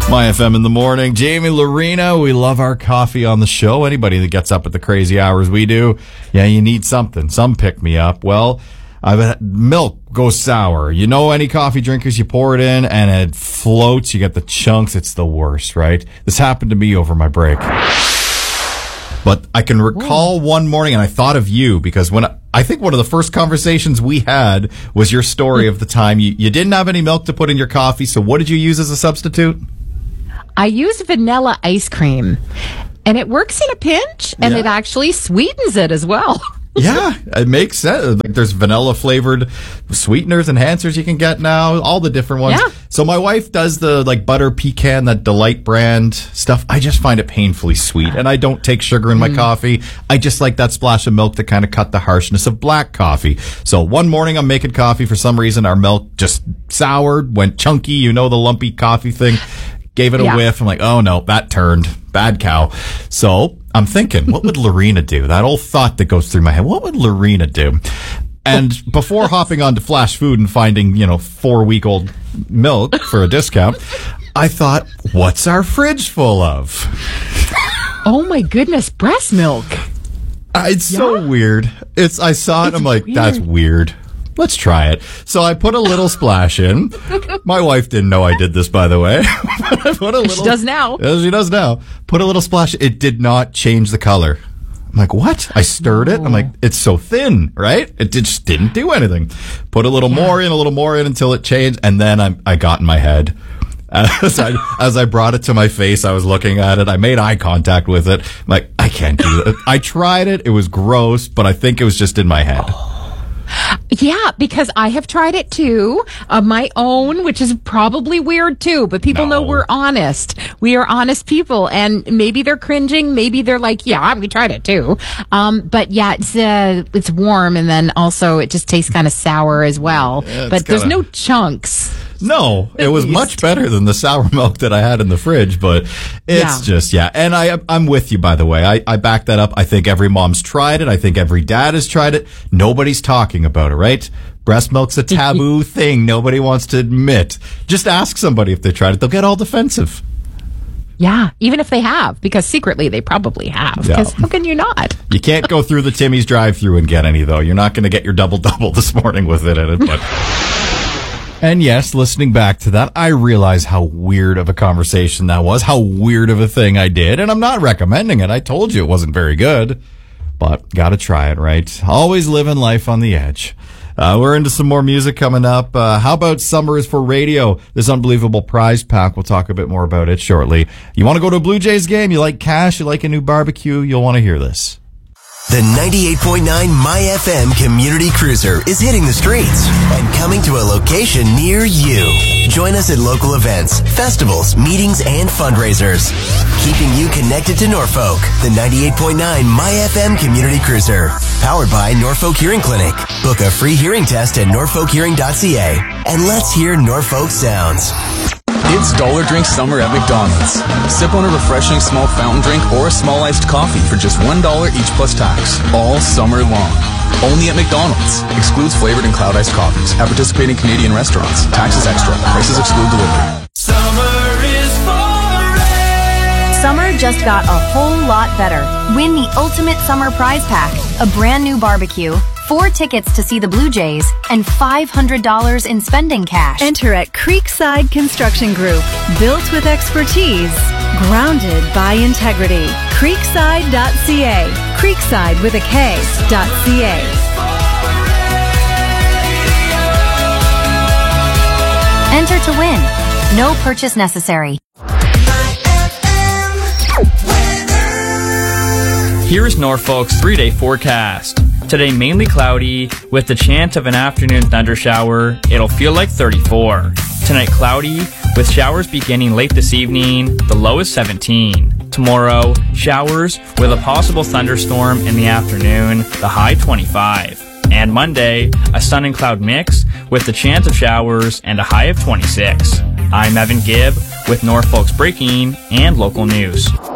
My FM in the morning. Jamie Lorena, we love our coffee on the show. Anybody that gets up at the crazy hours we do, yeah, you need something. Some pick me up. Well, I've had milk goes sour. You know, any coffee drinkers, you pour it in and it floats. You get the chunks. It's the worst, right? This happened to me over my break. But I can recall one morning, and I thought of you because I think one of the first conversations we had was your story of the time you didn't have any milk to put in your coffee. So what did you use as a substitute? I use vanilla ice cream, and it works in a pinch, and it actually sweetens it as well. Yeah, it makes sense. Like, there's vanilla flavored sweeteners, enhancers you can get now, all the different ones. Yeah. So my wife does the butter pecan, that Delight brand stuff. I just find it painfully sweet, and I don't take sugar in my coffee. I just like that splash of milk to kind of cut the harshness of black coffee. So one morning I'm making coffee. For some reason, our milk just soured, went chunky. You know, the lumpy coffee thing. Gave it a whiff. I'm like, oh no, that turned. Bad cow. So I'm thinking, what would Lorena do? That old thought that goes through my head. What would Lorena do? And before hopping on to Flash Food and finding, 4-week-old milk for a discount, I thought, what's our fridge full of? Oh my goodness, breast milk. It's so weird. I saw it and I'm like, that's weird. Let's try it. So I put a little splash in. My wife didn't know I did this, by the way. She does now. Yeah, she does now. Put a little splash. It did not change the color. I'm like, what? I stirred it. I'm like, it's so thin, right? It just didn't do anything. Put a little more in until it changed. And then I got in my head. As I brought it to my face, I was looking at it. I made eye contact with it. I'm like, I can't do it. I tried it. It was gross, but I think it was just in my head. Yeah, because I have tried it too, of my own, which is probably weird too, but people know we're honest. We are honest people, and maybe they're cringing, maybe they're like, yeah, we tried it too. But yeah, it's warm, and then also it just tastes kind of sour as well. Yeah, but there's no chunks. No, it was much better than the sour milk that I had in the fridge, but it's just, And I'm with you, by the way. I back that up. I think every mom's tried it. I think every dad has tried it. Nobody's talking about it, right? Breast milk's a taboo thing. Nobody wants to admit. Just ask somebody if they tried it. They'll get all defensive. Yeah, even if they have, because secretly they probably have. Because how can you not? You can't go through the Timmy's drive-thru and get any, though. You're not going to get your double-double this morning with it in it, but... And yes, listening back to that, I realize how weird of a conversation that was, how weird of a thing I did, and I'm not recommending it. I told you it wasn't very good, but gotta try it, right? Always living life on the edge. We're into some more music coming up. How about Summer is for Radio? This unbelievable prize pack. We'll talk a bit more about it shortly. You want to go to a Blue Jays game? You like cash? You like a new barbecue? You'll want to hear this. The 98.9 My FM Community Cruiser is hitting the streets and coming to a location near you. Join us at local events, festivals, meetings, and fundraisers. Keeping you connected to Norfolk. The 98.9 My FM Community Cruiser. Powered by Norfolk Hearing Clinic. Book a free hearing test at norfolkhearing.ca. And let's hear Norfolk sounds. It's Dollar Drink Summer at McDonald's. Sip on a refreshing small fountain drink or a small iced coffee for just $1 each plus tax, all summer long. Only at McDonald's. Excludes flavored and cloud iced coffees. At participating Canadian restaurants. Taxes extra. Prices exclude delivery. Summer is for it. Summer just got a whole lot better. Win the Ultimate Summer Prize Pack, a brand new barbecue, 4 tickets to see the Blue Jays, and $500 in spending cash. Enter at Creekside Construction Group. Built with expertise. Grounded by integrity. Creekside.ca. Creekside with a K.ca. Enter to win. No purchase necessary. Here's Norfolk's 3-day forecast. Today mainly cloudy, with the chance of an afternoon thundershower. It'll feel like 34. Tonight cloudy, with showers beginning late this evening. The low is 17. Tomorrow, showers with a possible thunderstorm in the afternoon. The high 25. And Monday, a sun and cloud mix with the chance of showers and a high of 26. I'm Evan Gibb with Norfolk's breaking and local news.